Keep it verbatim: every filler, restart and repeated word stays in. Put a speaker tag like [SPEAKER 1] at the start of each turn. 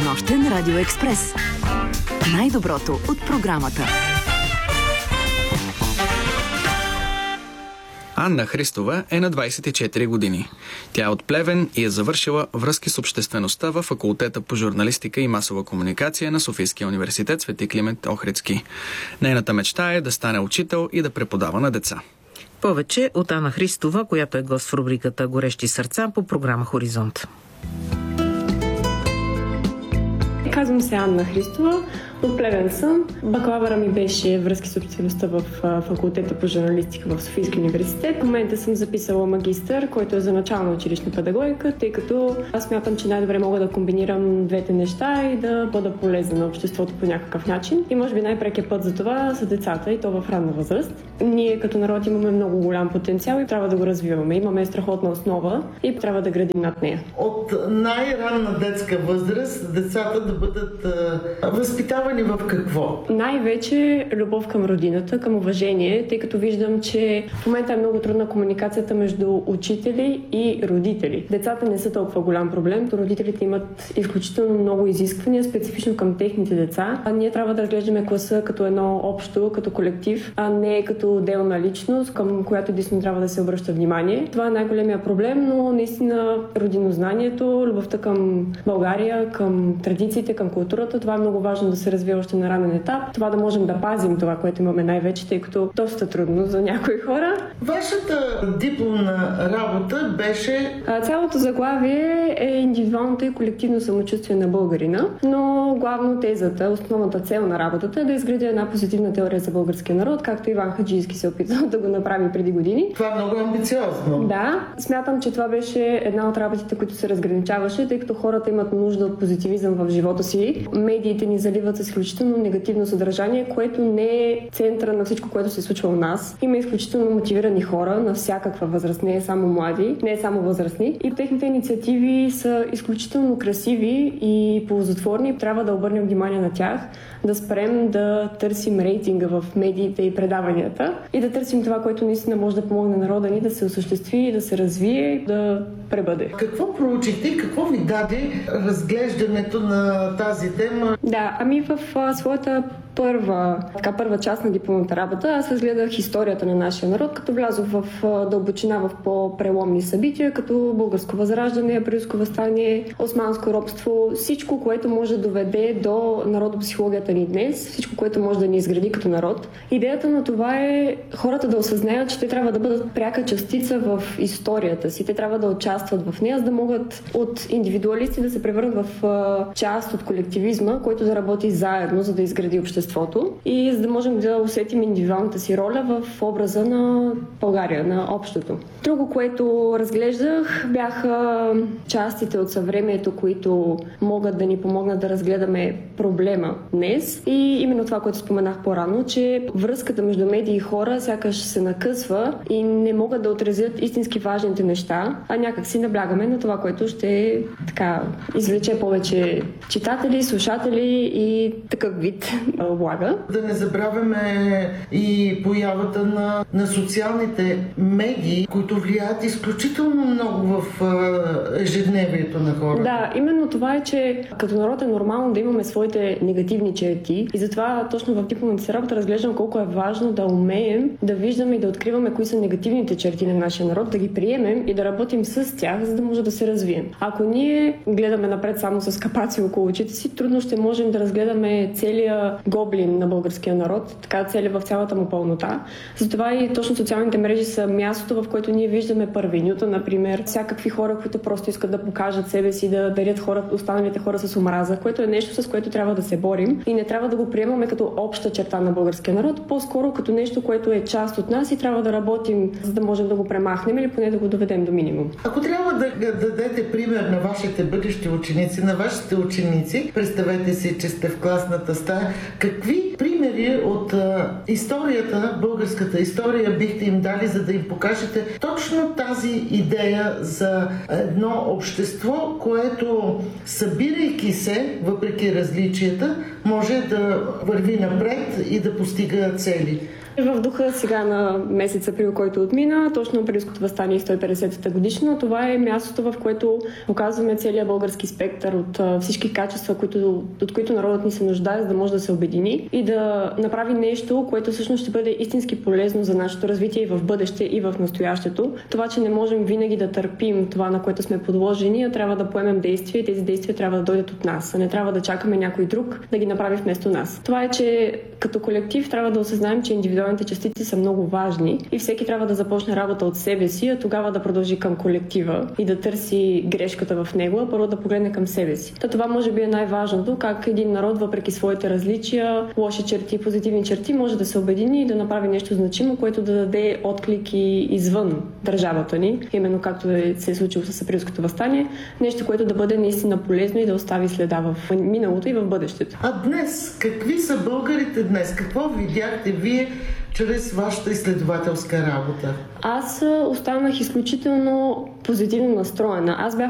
[SPEAKER 1] Нощен радио експрес. Най-доброто от програмата.
[SPEAKER 2] Анна Христова е на двадесет и четири години. Тя е от Плевен и е завършила връзки с обществеността във факултета по журналистика и масова комуникация на Софийския университет Свети Климент Охридски. Нейната мечта е да стане учител и да преподава на деца.
[SPEAKER 3] Повече от Анна Христова, която е гост в рубриката Горещи сърца по програма Хоризонт.
[SPEAKER 4] Казвам се Анна Христова, от Плевен съм. Бакалавъра ми беше връзки с обществеността в факултета по журналистика в Софийския университет. В момента съм записала магистър, който е за начална училищна педагогика, тъй като аз смятам, че най-добре мога да комбинирам двете неща и да бъда полезна на обществото по някакъв начин. И може би най-прекият път за това са децата, и то в ранна възраст. Ние като народ имаме много голям потенциал и трябва да го развиваме. Имаме страхотна основа и трябва да градим над нея.
[SPEAKER 5] От най-ранна детска възраст децата да бъдат а, възпитавани в какво?
[SPEAKER 4] Най-вече любов към родината, към уважение, тъй като виждам, че в момента е много трудна комуникацията между учители и родители. Децата не са толкова голям проблем, родителите имат изключително много изисквания, специфично към техните деца. А ние трябва да разглеждаме класа като едно общо, като колектив, а не като отделна личност, към която единствено трябва да се обръща внимание. Това е най-големия проблем, но наистина родинознанието, любовта към България, към традициите, към културата, това е много важно да се развие още на ранен етап. Това да можем да пазим това, което имаме най-вече, тъй като доста трудно за някои хора.
[SPEAKER 5] Вашата дипломна работа беше...
[SPEAKER 4] А, цялото заглавие е индивидуалното и колективно самочувствие на българина, но главно тезата, основната цел на работата е да изгради една позитивна теория за българския народ, както Иван Хаджийски се опитал да го направи преди години.
[SPEAKER 5] Това е много амбициозно.
[SPEAKER 4] Да, смятам, че това беше една от работите, които се разграничаваше, тъй като хората имат нужда от позитивизъм в живота си. Медиите ни заливат с изключително негативно съдържание, което не е центъра на всичко, което се случва у нас. Има изключително мотивирани хора на всякаква възраст, не е само млади, не е само възрастни. И техните инициативи са изключително красиви и ползотворни. Трябва да обърнем внимание на тях, да спрем да търсим рейтинга в медиите и предаванията и да търсим това, което наистина може да помогне народа ни да се осъществи, да се развие, да пребъде.
[SPEAKER 5] Какво проучихте и какво ви даде разглеждането на тази тема?
[SPEAKER 4] Да, ами в а, своята първа, така, първа част на дипломната работа аз разгледах историята на нашия народ, като влязох в а, дълбочина в по-преломни събития, като българско възраждане, априлско въстание, османско робство, всичко, което може да доведе до народопсихологията ни днес, всичко, което може да ни изгради като народ. Идеята на това е хората да осъзнаят, че те трябва да бъдат пряка частица в историята си, те трябва да участват в нея, за да могат от индивидуалисти да се превърнат в а, част от колективизма, който да работи заедно, за да изгради обществото и за да можем да усетим индивидуалната си роля в образа на България, на общото. Друго, което разглеждах, бяха частите от съвремието, които могат да ни помогнат да разгледаме проблема днес. И именно това, което споменах по-рано, че връзката между медии и хора сякаш се накъсва и не могат да отразят истински важните неща, а някак си наблягаме на това, което ще така извлече повече читатели, слушатели и такъв вид облага.
[SPEAKER 5] Да не забравяме и появата на, на социалните медии, които влияят изключително много в ежедневието на хората.
[SPEAKER 4] Да, именно това е, че като народ е нормално да имаме своите негативни черти и затова точно в дипломната си работа разглеждам колко е важно да умеем да виждаме и да откриваме кои са негативните черти на нашия народ, да ги приемем и да работим с тях, за да може да се развием. Ако ние гледаме напред само с капаци около очите си, трудно ще можем да разгледаме целия гоблин на българския народ, така цели в цялата му пълнота. Затова и точно социалните мрежи са мястото, в което ние виждаме първенюта, например, всякакви хора, които просто искат да покажат себе си, да дарят хора, останалите хора с омраза, което е нещо, с което трябва да се борим и не трябва да го приемаме като обща черта на българския народ, по-скоро като нещо, което е част от нас и трябва да работим, за да можем да го премахнем или поне да го доведем до минимум.
[SPEAKER 5] Ако трябва да дадете пример на вашите бъдещи ученици, на вашите ученици, представете си, че сте в класната стая, какви примери от а, историята, българската история бихте им дали, за да им покажете точно тази идея за едно общество, което, събирайки се, въпреки различията, може да върви напред и да постига цели?
[SPEAKER 4] В духа сега на месец април, който отмина, точно Априлското въстание сто и петдесетата годишна, това е мястото, в което показваме целият български спектър от всички качества, които, от които народът ни се нуждае, за да може да се обедини и да направи нещо, което всъщност ще бъде истински полезно за нашето развитие и в бъдеще, и в настоящето. Това, че не можем винаги да търпим това, на което сме подложени, а трябва да поемем действия и тези действия трябва да дойдат от нас, а не трябва да чакаме някой друг да ги направи вместо нас. Това е, че като колектив трябва да осъзнаем, че индивидуалните частици са много важни и всеки трябва да започне работа от себе си, а тогава да продължи към колектива и да търси грешката в него, а първо да погледне към себе си. Та това може би е най-важното, как един народ, въпреки своите различия, лоши черти, позитивни черти, може да се обедини и да направи нещо значимо, което да даде отклик и извън държавата ни, именно както е, се е случило с Априлското въстание, нещо, което да бъде наистина полезно и да остави следа в миналото и в бъдещето.
[SPEAKER 5] А днес, какви са българите днес? Какво видяхте вие чрез вашата изследователска работа?
[SPEAKER 4] Аз останах изключително позитивно настроена. Аз бях